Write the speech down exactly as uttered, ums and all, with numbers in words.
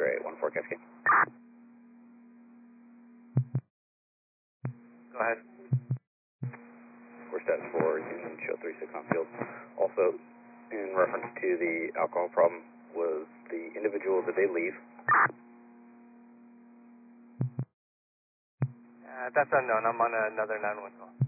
X-ray, one four Cascade. Go ahead. We're status four, Union show three six on field. Also, in reference to the alcohol problem, was the individual, did they leave? Uh, that's unknown. I'm on another nine one call.